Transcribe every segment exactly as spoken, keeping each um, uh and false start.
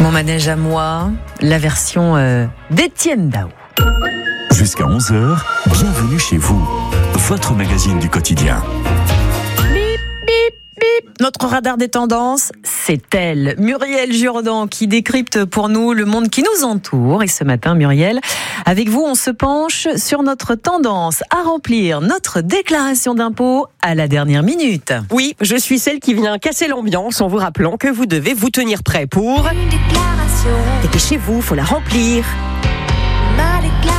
Mon manège à moi, la version euh, d'Étienne Dao. Jusqu'à onze heures, bienvenue chez vous, votre magazine du quotidien. Bip, bip, bip. Notre radar des tendances, c'est elle, Muriel Jourdan, qui décrypte pour nous le monde qui nous entoure. Et ce matin, Muriel, avec vous, on se penche sur notre tendance à remplir notre déclaration d'impôt à la dernière minute. Oui, je suis celle qui vient casser l'ambiance en vous rappelant que vous devez vous tenir prêt pour... Une déclaration. Et que chez vous, faut la remplir. Ma déclaration.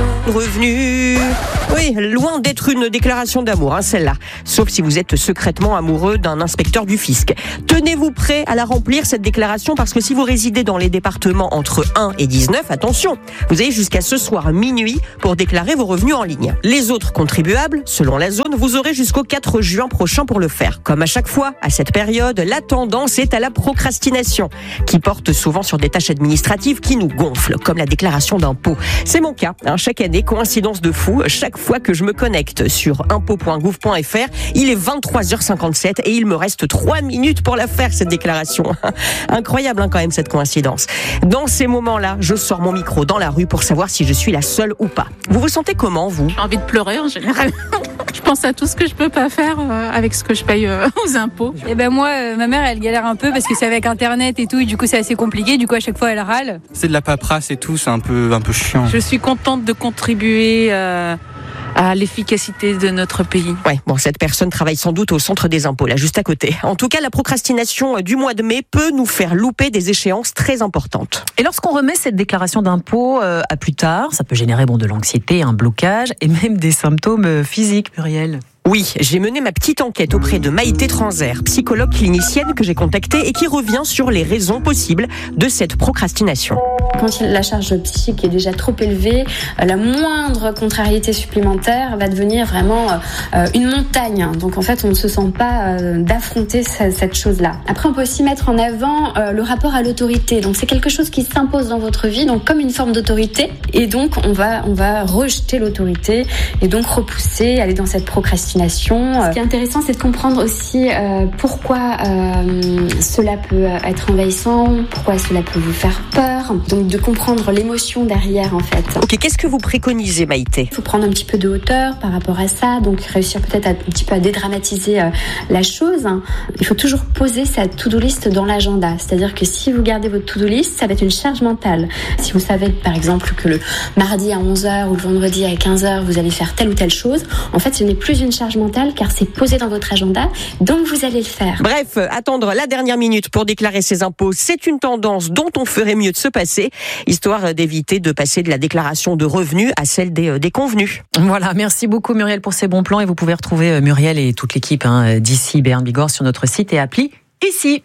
Revenu. Oui, loin d'être une déclaration d'amour, hein, celle-là. Sauf si vous êtes secrètement amoureux d'un inspecteur du fisc. Tenez-vous prêt à la remplir, cette déclaration, parce que si vous résidez dans les départements entre un et dix-neuf, attention, vous avez jusqu'à ce soir minuit pour déclarer vos revenus en ligne. Les autres contribuables, selon la zone, vous aurez jusqu'au quatre juin prochain pour le faire. Comme à chaque fois, à cette période, la tendance est à la procrastination, qui porte souvent sur des tâches administratives qui nous gonflent, comme la déclaration d'impôt. C'est mon cas, hein, chaque année, coïncidence de fou, chaque fois que je me connecte sur impôt point gouv point f r, il est vingt-trois heures cinquante-sept et il me reste trois minutes pour la faire, cette déclaration. Incroyable, hein, quand même, cette coïncidence. Dans ces moments-là, je sors mon micro dans la rue pour savoir si je suis la seule ou pas. Vous vous sentez comment, vous ? J'ai envie de pleurer en général. Je pense à tout ce que je peux pas faire euh, avec ce que je paye euh, aux impôts. Et ben moi, euh, ma mère, elle galère un peu parce que c'est avec Internet et tout, et du coup c'est assez compliqué. Du coup à chaque fois elle râle. C'est de la paperasse et tout, c'est un peu un peu chiant. Je suis contente de contribuer euh, à l'efficacité de notre pays. Ouais, bon, cette personne travaille sans doute au centre des impôts, là, juste à côté. En tout cas, la procrastination du mois de mai peut nous faire louper des échéances très importantes. Et lorsqu'on remet cette déclaration d'impôt euh, à plus tard, ça peut générer bon, de l'anxiété, un blocage et même des symptômes physiques, Muriel. Oui, j'ai mené ma petite enquête auprès de Maïté Transer, psychologue clinicienne que j'ai contactée et qui revient sur les raisons possibles de cette procrastination. Quand la charge psychique est déjà trop élevée, la moindre contrariété supplémentaire va devenir vraiment une montagne. Donc en fait, on ne se sent pas d'affronter cette chose-là. Après, on peut aussi mettre en avant le rapport à l'autorité. Donc c'est quelque chose qui s'impose dans votre vie, donc comme une forme d'autorité. Et donc on va, on va rejeter l'autorité et donc repousser, aller dans cette procrastination. Ce qui est intéressant, c'est de comprendre aussi euh, pourquoi euh, cela peut être envahissant, pourquoi cela peut vous faire peur. Donc de comprendre l'émotion derrière en fait. Ok, qu'est-ce que vous préconisez, Maïté ? Il faut prendre un petit peu de hauteur par rapport à ça, donc réussir peut-être à, un petit peu à dédramatiser euh, la chose. Il faut toujours poser sa to-do list dans l'agenda. C'est-à-dire que si vous gardez votre to-do list, ça va être une charge mentale. Si vous savez par exemple que le mardi à onze heures ou le vendredi à quinze heures, vous allez faire telle ou telle chose, en fait ce n'est plus une charge mentale car c'est posé dans votre agenda, donc vous allez le faire. Bref, attendre la dernière minute pour déclarer ses impôts, c'est une tendance dont on ferait mieux de se passer, histoire d'éviter de passer de la déclaration de revenus à celle des, des convenus. Voilà, merci beaucoup Muriel pour ces bons plans et vous pouvez retrouver Muriel et toute l'équipe hein, d'ici Béarn Bigorre sur notre site et appli ici.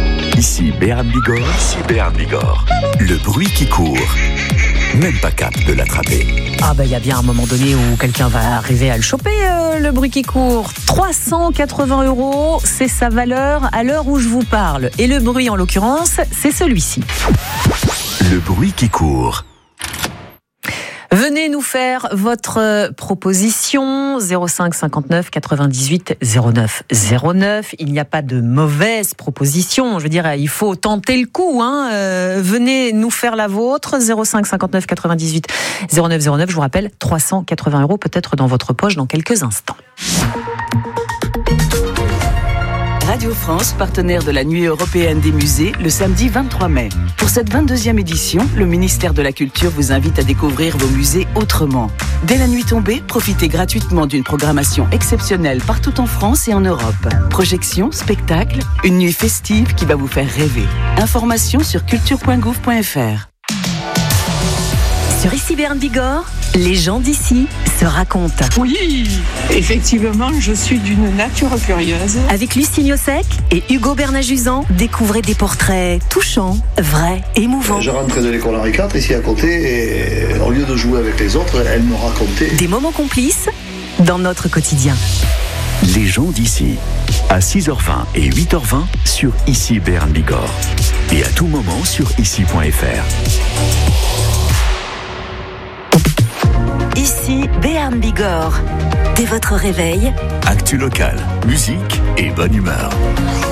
Ici Béarn Bigorre, ici Béarn Bigorre, le bruit qui court. Même pas cap de l'attraper. Ah bah il y a bien un moment donné où quelqu'un va arriver à le choper, euh, le bruit qui court. trois cent quatre-vingts euros, c'est sa valeur à l'heure où je vous parle. Et le bruit en l'occurrence, c'est celui-ci. Le bruit qui court. Venez nous faire votre proposition zéro cinq cinquante-neuf quatre-vingt-dix-huit zéro neuf zéro neuf. Il n'y a pas de mauvaise proposition. Je veux dire, il faut tenter le coup. Hein. Euh, venez nous faire la vôtre zéro cinq cinquante-neuf quatre-vingt-dix-huit zéro neuf zéro neuf. Je vous rappelle, trois cent quatre-vingts euros peut-être dans votre poche dans quelques instants. Radio France, partenaire de la Nuit européenne des musées, le samedi vingt-trois mai. Pour cette vingt-deuxième édition, le ministère de la Culture vous invite à découvrir vos musées autrement. Dès la nuit tombée, profitez gratuitement d'une programmation exceptionnelle partout en France et en Europe. Projections, spectacles, une nuit festive qui va vous faire rêver. Informations sur culture point gouv point f r. Sur Ici Béarn Bigorre, les gens d'ici se racontent. Oui, effectivement, je suis d'une nature curieuse. Avec Lucie Niosec et Hugo Bernajuzan, découvrez des portraits touchants, vrais, émouvants. Je rentrais de l'école Henri quatre ici à côté et au lieu de jouer avec les autres, elle me racontait. Des moments complices dans notre quotidien. Les gens d'ici, à six heures vingt et huit heures vingt sur Ici Béarn Bigorre. Et à tout moment sur ici point f r. Ici Béarn Bigorre. Dès votre réveil, actu local, musique et bonne humeur.